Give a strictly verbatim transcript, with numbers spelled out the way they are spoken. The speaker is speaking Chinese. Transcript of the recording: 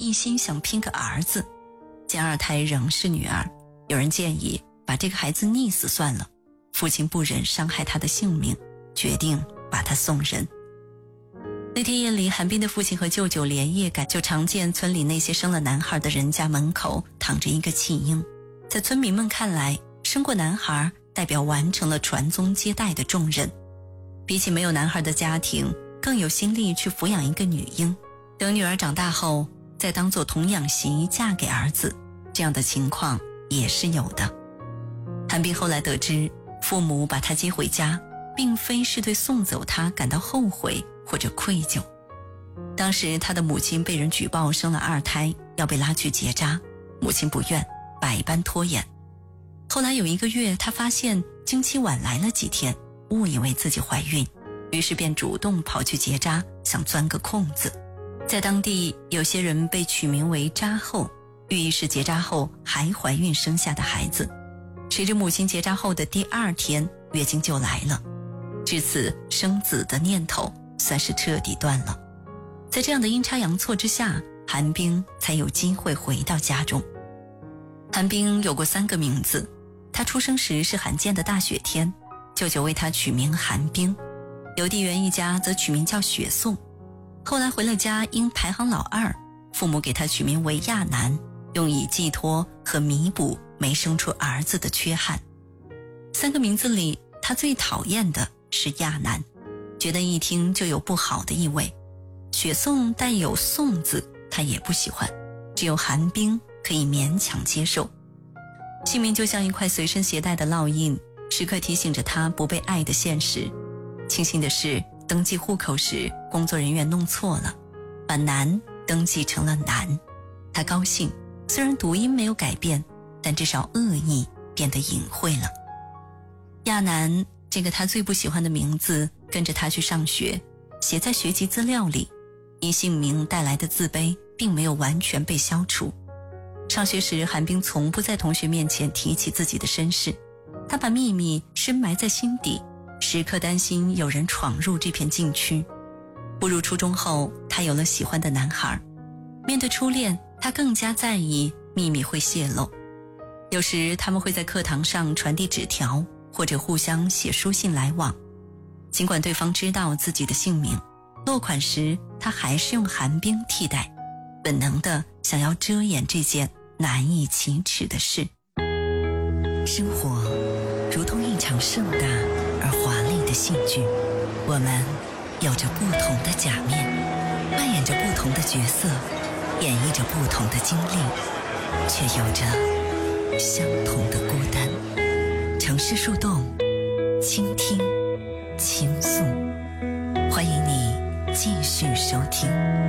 一心想拼个儿子，见二胎仍是女儿，有人建议把这个孩子溺死算了，父亲不忍伤害他的性命，决定把他送人。那天夜里，韩冰的父亲和舅舅连夜赶，就常见村里那些生了男孩的人家门口躺着一个弃婴。在村民们看来，生过男孩代表完成了传宗接代的重任，比起没有男孩的家庭，更有心力去抚养一个女婴，等女儿长大后再当做童养媳嫁给儿子，这样的情况也是有的。韩冰后来得知，父母把他接回家，并非是对送走他感到后悔或者愧疚。当时他的母亲被人举报生了二胎，要被拉去结扎，母亲不愿，百般拖延。后来有一个月，他发现经期晚来了几天，误以为自己怀孕，于是便主动跑去结扎，想钻个空子。在当地，有些人被取名为扎后，寓意是结扎后还怀孕生下的孩子。谁知母亲结扎后的第二天，月经就来了，至此生子的念头算是彻底断了。在这样的阴差阳错之下，韩冰才有机会回到家中。韩冰有过三个名字，他出生时是罕见的大雪天，舅舅为他取名韩冰，邮递员一家则取名叫雪颂。后来回了家，因排行老二，父母给他取名为亚男，用以寄托和弥补没生出儿子的缺憾。三个名字里，他最讨厌的是亚男，觉得一听就有不好的意味。雪颂带有颂字，他也不喜欢，只有韩冰可以勉强接受。姓名就像一块随身携带的烙印，时刻提醒着他不被爱的现实。庆幸的是，登记户口时工作人员弄错了，把男登记成了男。他高兴，虽然读音没有改变，但至少恶意变得隐晦了。亚男这个他最不喜欢的名字跟着他去上学，写在学籍资料里，因姓名带来的自卑并没有完全被消除。上学时，韩冰从不在同学面前提起自己的身世，他把秘密深埋在心底，时刻担心有人闯入这片禁区。步入初中后，他有了喜欢的男孩，面对初恋，他更加在意秘密会泄露。有时他们会在课堂上传递纸条，或者互相写书信来往。尽管对方知道自己的姓名，落款时他还是用韩冰替代，本能的想要遮掩这件难以启齿的事。生活如同一场盛大而华丽的戏剧，我们有着不同的假面，扮演着不同的角色，演绎着不同的经历，却有着相同的孤单。城市树洞，倾听，倾诉，欢迎你继续收听。